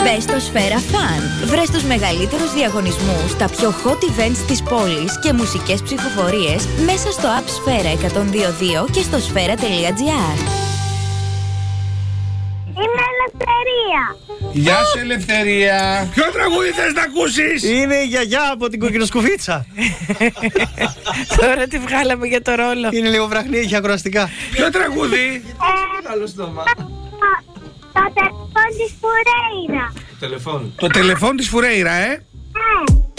Μπες στο Σφαίρα Fun. Βρες τους μεγαλύτερους διαγωνισμούς, τα πιο hot events της πόλης και μουσικές ψηφοφορίες μέσα στο app Σφαίρα 102.2 και στο σφαίρα.gr. Είμαι Ελευθερία. Γεια σου, Ελευθερία. Ποιο τραγούδι θες να ακούσεις? Είναι η γιαγιά από την κοκκινοσκουφίτσα. Τώρα τη βγάλαμε για το ρόλο. Είναι λίγο βραχνή, έχει ακροαστικά. Ποιο τραγούδι? Το τηλεφώνη της Φουρέιρα. Το τηλεφών της Φουρέιρα, Ναι.